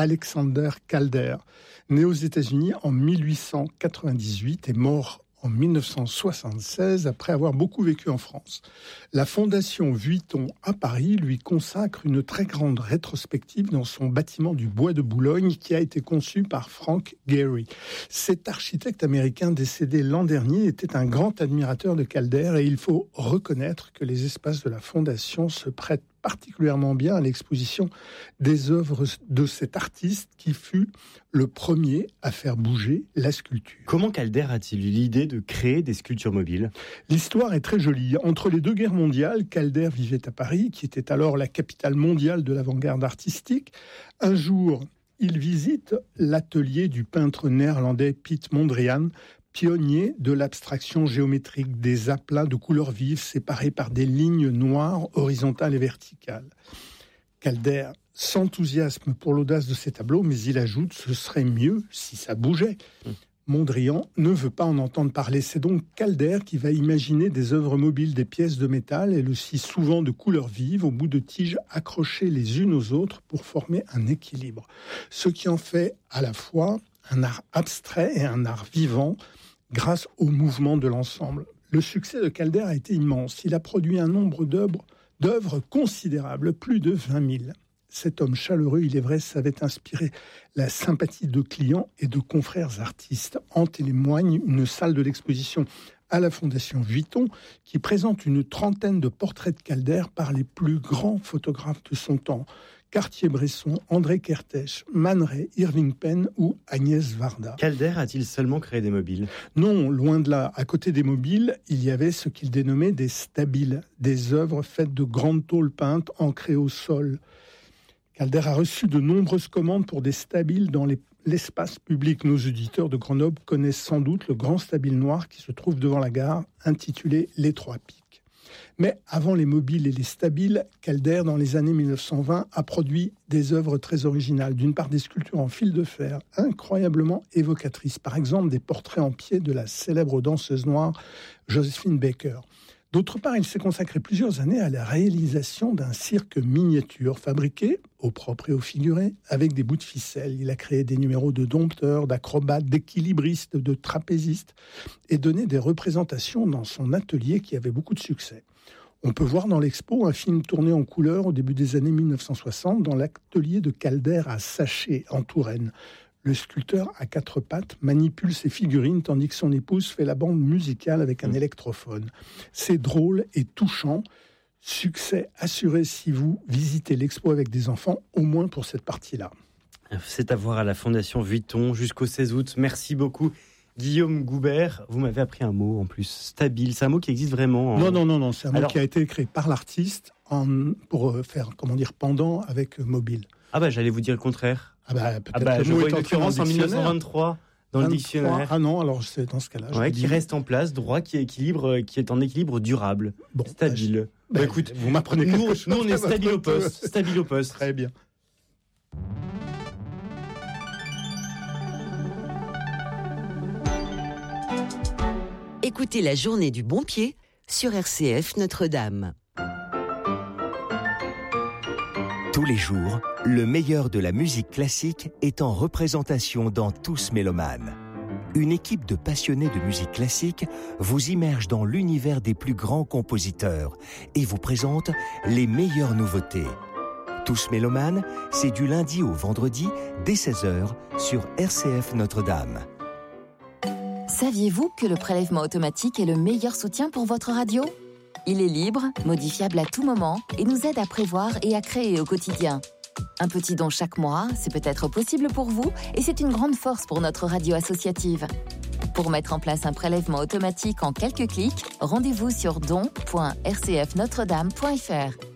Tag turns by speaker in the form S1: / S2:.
S1: Alexander Calder, né aux États-Unis en 1898 et mort en 1976, après avoir beaucoup vécu en France. La Fondation Vuitton à Paris lui consacre une très grande rétrospective dans son bâtiment du Bois de Boulogne qui a été conçu par Frank Gehry. Cet architecte américain décédé l'an dernier était un grand admirateur de Calder et il faut reconnaître que les espaces de la Fondation se prêtent particulièrement bien à l'exposition des œuvres de cet artiste qui fut le premier à faire bouger la sculpture.
S2: Comment Calder a-t-il eu l'idée de créer des sculptures mobiles ?
S1: L'histoire est très jolie. Entre les deux guerres mondiales, Calder vivait à Paris, qui était alors la capitale mondiale de l'avant-garde artistique. Un jour, il visite l'atelier du peintre néerlandais Piet Mondrian, pionnier de l'abstraction géométrique, des aplats de couleurs vives séparés par des lignes noires horizontales et verticales. Calder s'enthousiasme pour l'audace de ces tableaux, mais il ajoute « ce serait mieux si ça bougeait ». Mondrian ne veut pas en entendre parler. C'est donc Calder qui va imaginer des œuvres mobiles, des pièces de métal, elles aussi souvent de couleurs vives, au bout de tiges accrochées les unes aux autres pour former un équilibre. Ce qui en fait à la fois un art abstrait et un art vivant grâce au mouvement de l'ensemble. Le succès de Calder a été immense. Il a produit un nombre d'œuvres considérables, plus de 20 000. Cet homme chaleureux, il est vrai, savait inspirer la sympathie de clients et de confrères artistes. En témoigne une salle de l'exposition à la Fondation Vuitton qui présente une trentaine de portraits de Calder par les plus grands photographes de son temps. Cartier-Bresson, André Kertész, Man Ray, Irving Penn ou Agnès Varda.
S2: Calder a-t-il seulement créé des mobiles ?
S1: Non, loin de là. À côté des mobiles, il y avait ce qu'il dénommait des stabiles, des œuvres faites de grandes tôles peintes ancrées au sol. Calder a reçu de nombreuses commandes pour des stabiles dans l'espace public. Nos auditeurs de Grenoble connaissent sans doute le grand stabile noir qui se trouve devant la gare, intitulé Les Trois Pics. Mais avant les mobiles et les stabiles, Calder, dans les années 1920, a produit des œuvres très originales. D'une part, des sculptures en fil de fer, incroyablement évocatrices. Par exemple, des portraits en pied de la célèbre danseuse noire Josephine Baker. D'autre part, il s'est consacré plusieurs années à la réalisation d'un cirque miniature fabriqué, au propre et au figuré, avec des bouts de ficelle. Il a créé des numéros de dompteurs, d'acrobates, d'équilibristes, de trapézistes et donné des représentations dans son atelier qui avait beaucoup de succès. On peut voir dans l'expo un film tourné en couleur au début des années 1960 dans l'atelier de Calder à Saché, en Touraine. Le sculpteur à quatre pattes manipule ses figurines tandis que son épouse fait la bande musicale avec un électrophone. C'est drôle et touchant. Succès assuré si vous visitez l'expo avec des enfants, au moins pour cette partie-là.
S2: C'est à voir à la Fondation Vuitton jusqu'au 16 août. Merci beaucoup. Guillaume Goubert, vous m'avez appris un mot en plus, stabile. C'est un mot qui existe vraiment.
S1: Non, c'est un mot qui a été créé par l'artiste pour faire, pendant avec mobile.
S2: Ah bah j'allais vous dire le contraire.
S1: Peut-être
S2: je vois une occurrence en 1923 dans le dictionnaire.
S1: Ah non, alors c'est dans ce cas-là.
S2: Qui reste en place, droit, qui est en équilibre durable, stabile.
S1: Écoute, vous m'apprenez quelque chose.
S2: Nous on est stabile au poste.
S1: Très bien.
S3: Écoutez la journée du bon pied sur RCF Notre-Dame.
S4: Tous les jours, le meilleur de la musique classique est en représentation dans Tous Mélomanes. Une équipe de passionnés de musique classique vous immerge dans l'univers des plus grands compositeurs et vous présente les meilleures nouveautés. Tous Mélomanes, c'est du lundi au vendredi dès 16h sur RCF Notre-Dame.
S5: Saviez-vous que le prélèvement automatique est le meilleur soutien pour votre radio ? Il est libre, modifiable à tout moment et nous aide à prévoir et à créer au quotidien. Un petit don chaque mois, c'est peut-être possible pour vous et c'est une grande force pour notre radio associative. Pour mettre en place un prélèvement automatique en quelques clics, rendez-vous sur don.rcfnotredame.fr.